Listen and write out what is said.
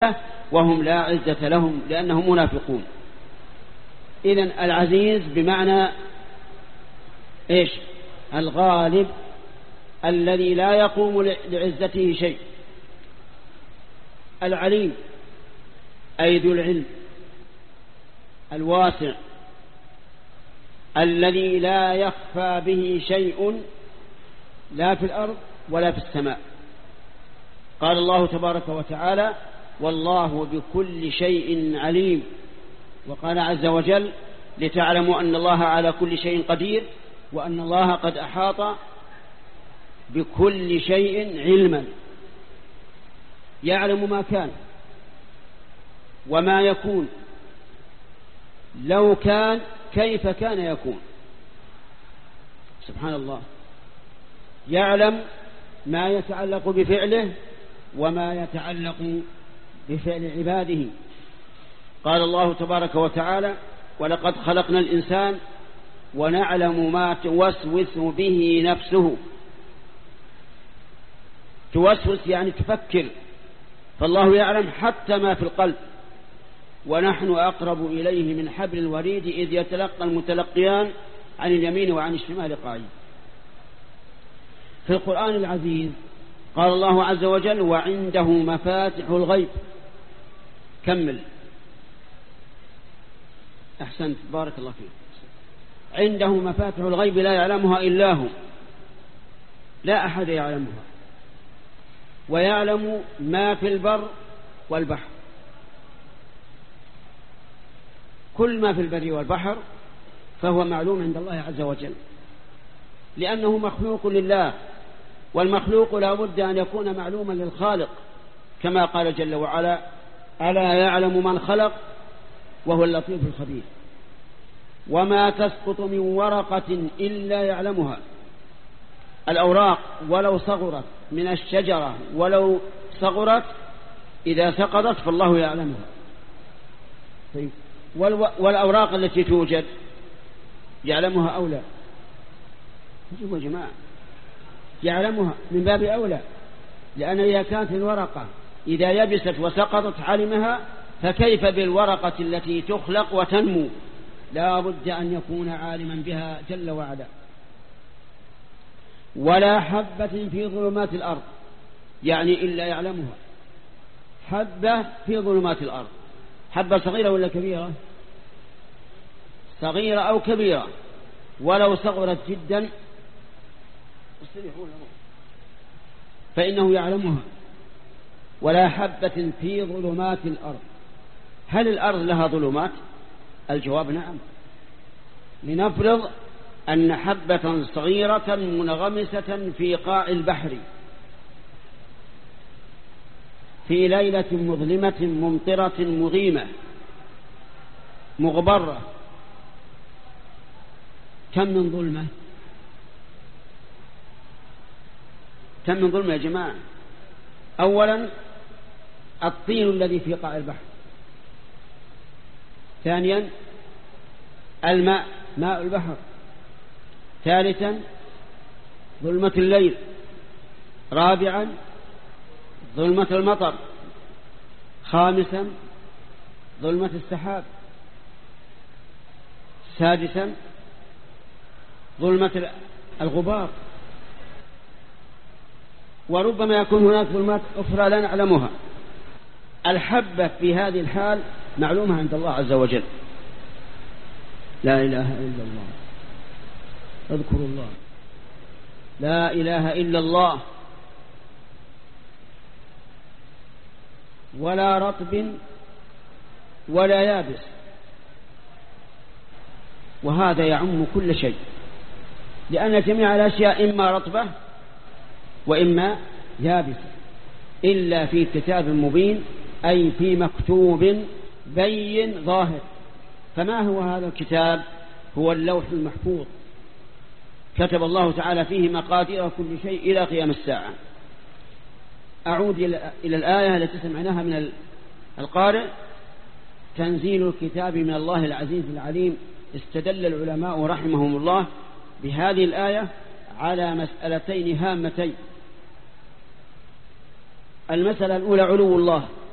وهم لا عزة لهم لأنهم منافقون. إذن العزيز بمعنى إيش؟ الغالب الذي لا يقوم لعزته شيء. العليم أي ذو العلم الواسع الذي لا يخفى به شيء لا في الأرض ولا في السماء. قال الله تبارك وتعالى: والله بكل شيء عليم. وقال عز وجل: لتعلموا أن الله على كل شيء قدير وأن الله قد أحاط بكل شيء علما. يعلم ما كان وما يكون، لو كان كيف كان يكون. سبحان الله. يعلم ما يتعلق بفعله وما يتعلق بفعل عباده. قال الله تبارك وتعالى: ولقد خلقنا الإنسان ونعلم ما توسوس به نفسه. توسوس يعني تفكر، فالله يعلم حتى ما في القلب. ونحن أقرب إليه من حبل الوريد إذ يتلقى المتلقيان عن اليمين وعن الشمال قعيد. في القرآن العزيز قال الله عز وجل: وعنده مفاتح الغيب. كمل. أحسنت، بارك الله فيك. عنده مفاتح الغيب لا يعلمها إلا هو، لا أحد يعلمها. ويعلم ما في البر والبحر. كل ما في البر والبحر فهو معلوم عند الله عز وجل، لأنه مخلوق لله، والمخلوق لا بد أن يكون معلوما للخالق، كما قال جل وعلا: ألا يعلم من خلق وهو اللطيف الخبير. وما تسقط من ورقة إلا يعلمها. الأوراق ولو صغرت من الشجرة ولو صغرت إذا سقطت فالله يعلمها. طيب، والأوراق التي توجد يعلمها أو لا؟ يا جماعة، يعلمها من باب أولى، لأن إذا كانت الورقة إذا يبست وسقطت علمها، فكيف بالورقة التي تخلق وتنمو؟ لا بد أن يكون عالما بها جل وعلا. ولا حبة في ظلمات الأرض، يعني إلا يعلمها. حبة في ظلمات الأرض، حبة صغيرة ولا كبيرة؟ صغيرة أو كبيرة، ولو صغرت جدا فإنه يعلمها. ولا حبة في ظلمات الأرض. هل الأرض لها ظلمات؟ الجواب نعم. لنفرض أن حبة صغيرة منغمسة في قاع البحر في ليلة مظلمة ممطرة مغيمة مغبرة، كم من ظلمة؟ كم من ظلمة يا جماعة؟ أولا الطين الذي في قاع البحر. ثانيا الماء، ماء البحر. ثالثا ظلمة الليل. رابعا ظلمة المطر. خامسا ظلمة السحاب. سادسا ظلمة الغبار. وربما يكون هناك ظلمات أخرى لا نعلمها. الحبة في هذه الحال معلومة عند الله عز وجل. لا إله إلا الله. اذكروا الله. لا إله إلا الله. ولا رطب ولا يابس. وهذا يعم كل شيء، لأن جميع الأشياء إما رطبة وإما يابسة، إلا في كتاب مبين، أي في مكتوب بين ظاهر. فما هو هذا الكتاب؟ هو اللوح المحفوظ، كتب الله تعالى فيه مقادير كل شيء إلى قيام الساعة. أعود إلى الآية التي سمعناها من القارئ: تنزيل الكتاب من الله العزيز العليم. استدل العلماء رحمهم الله بهذه الآية على مسألتين هامتين. المسألة الأولى علو الله،